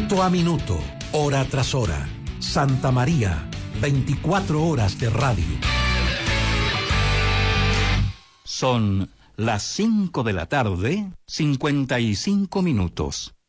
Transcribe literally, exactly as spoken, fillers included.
Minuto a minuto, hora tras hora. Santa María, veinticuatro horas de radio. Son las cinco de la tarde, cincuenta y cinco minutos.